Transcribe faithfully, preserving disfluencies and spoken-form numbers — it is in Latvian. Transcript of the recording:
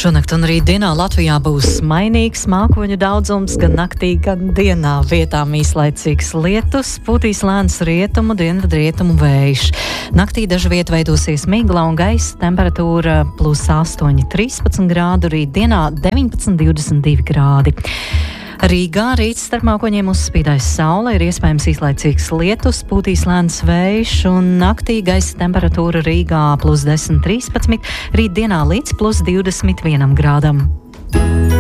Šonakt un rīt dienā Latvijā būs mainīgs mākoņu daudzums, gan naktī, gan dienā. Vietām īslaicīgs lietus, pūtīs lēns rietumu, dienvidrietumu vējš. Naktī daži vieta veidosies migla un gaisa temperatūra plus astoņi, trīspadsmit grādu, rīt dienā deviņpadsmit, divdesmit divi grādi. Rīgā rīts starp mākoņiem uzspīdēs saule, ir iespējams īslaicīgs lietus, pūtīs lēns vējš un naktī gaisa temperatūra Rīgā plus desmit, trīspadsmit, rīt dienā līdz plus divdesmit vienam grādam.